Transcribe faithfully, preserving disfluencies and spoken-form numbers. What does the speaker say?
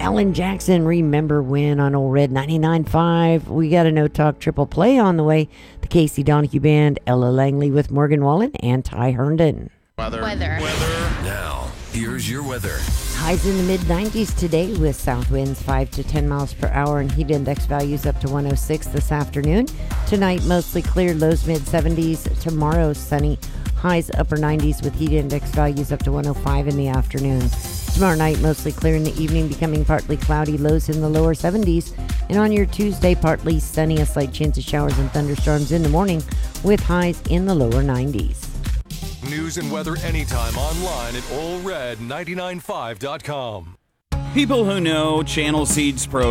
Alan Jackson, Remember When on Old Red ninety-nine point five. We got a No Talk triple play on the way. The Casey Donahue Band, Ella Langley with Morgan Wallen, and Ty Herndon. Weather. Weather. Weather. Now, here's your weather. Highs in the mid nineties today with south winds five to ten miles per hour and heat index values up to one oh six this afternoon. Tonight, mostly clear, lows mid seventies. Tomorrow, sunny, highs upper nineties with heat index values up to one oh five in the afternoon. Tomorrow night, mostly clear in the evening, becoming partly cloudy, lows in the lower seventies. And on your Tuesday, partly sunny, a slight chance of showers and thunderstorms in the morning with highs in the lower nineties. News and weather anytime online at ole red nine nine five dot com. People who know Channel Seeds Pro